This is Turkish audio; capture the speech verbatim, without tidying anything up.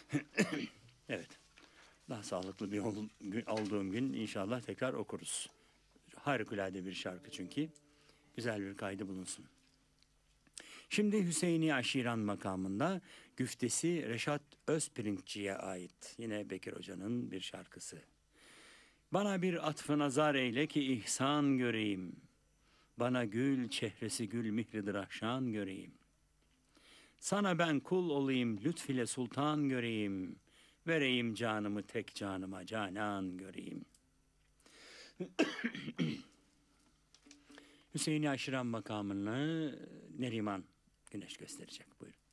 Evet. Daha sağlıklı bir ol- olduğum gün inşallah tekrar okuruz. Harikulade bir şarkı çünkü. Güzel bir kaydı bulunsun. Şimdi Hüseyini Aşiran makamında güftesi Reşat Özpirinççi'ye ait. Yine Bekir Hoca'nın bir şarkısı. Bana bir atfı nazar eyle ki ihsan göreyim. Bana gül çehresi gül mihridir ahşan göreyim. Sana ben kul olayım lütfile sultan göreyim. Vereyim canımı tek canıma canan göreyim. Hüseyin Aşiran makamını Neriman Güneş gösterecek. Buyurun.